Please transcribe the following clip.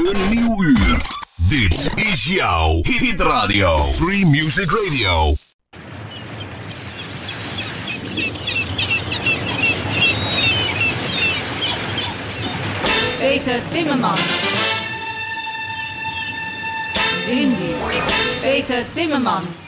Een nieuw uur. Dit is jouw Hit Radio. Free Music Radio. Peter Timmerman. Cindy. Peter Timmerman.